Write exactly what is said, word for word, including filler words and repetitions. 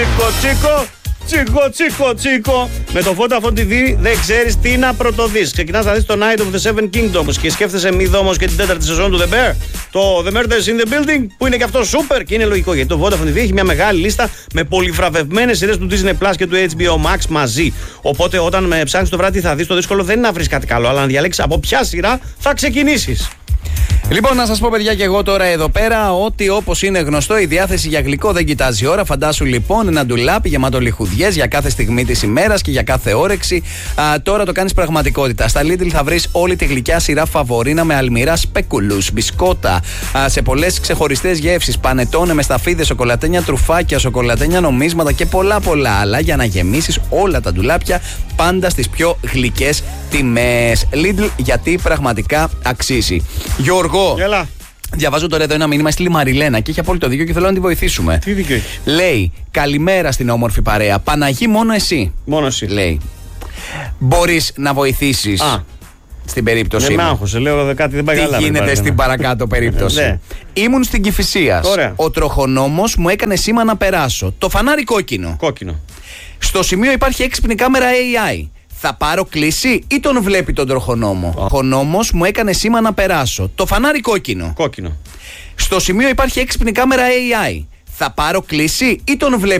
τσίκο, τσίκο. Τσίκο, τσίκο, τσίκο. Με το Vodafone τι βι δεν ξέρεις τι να πρωτοδείς. Ξεκινάς να δεις το Night of the Seven Kingdoms και σκέφτεσαι μη δόμος και την τέταρτη σεζόν του The Bear. Το The Murders in the Building που είναι και αυτό super και είναι λογικό γιατί το Vodafone τι βι έχει μια μεγάλη λίστα με πολυβραβευμένες σειρές του Disney Plus και του έιτς μπι ο Max μαζί. Οπότε όταν με ψάχνεις το βράδυ θα δεις, το δύσκολο δεν είναι να βρεις κάτι καλό, αλλά να διαλέξεις από ποια σειρά θα ξεκινήσεις. Λοιπόν, να σας πω, παιδιά, και εγώ τώρα εδώ πέρα ότι όπως είναι γνωστό, η διάθεση για γλυκό δεν κοιτάζει ώρα. Φαντάσου λοιπόν ένα ντουλάπι γεμάτο λιχουδιές για κάθε στιγμή της ημέρας και για κάθε όρεξη. Α, τώρα το κάνεις πραγματικότητα. Στα Lidl θα βρεις όλη τη γλυκιά σειρά φαβορίνα με αλμυρά σπέκουλους, μπισκότα, α, σε πολλές ξεχωριστές γεύσεις, πανετόνε με σταφίδες, σοκολατένια τρουφάκια, σοκολατένια νομίσματα και πολλά πολλά άλλα για να γεμίσεις όλα τα ντουλάπια πάντα στις πιο γλυκές τιμές. Lidl, γιατί πραγματικά αξίζει. Γιώργο, Έλα. διαβάζω τώρα εδώ ένα μήνυμα, στείλει Μαριλένα και έχει απόλυτο δίκιο και θέλω να τη βοηθήσουμε. Τι δίκιο έχει? Λέει, καλημέρα στην όμορφη παρέα. Παναγί, μόνο εσύ. Μόνο εσύ. Λέει, μπορείς να βοηθήσεις Α. στην περίπτωση Δεν με μου. άγχωσε, λέω κάτι δεν πάει Τι καλά. γίνεται στην παρακάτω περίπτωση. Ναι. Ήμουν στην Κηφισίας. Ωραία. Ο τροχονόμος μου έκανε σήμα να περάσω. Το φανάρι κόκκινο. Κόκκινο. Στο σημείο υπάρχει έξυπνη κάμερα έι άι. Θα πάρω κλίση ή τον βλέπει τον τροχονόμο? Ο τροχονόμος μου έκανε σήμα να περάσω. Το φανάρι κόκκινο. Κόκκινο. Στο σημείο υπάρχει έξυπνη κάμερα έι άι. Θα πάρω κλίση ή τον βλέπει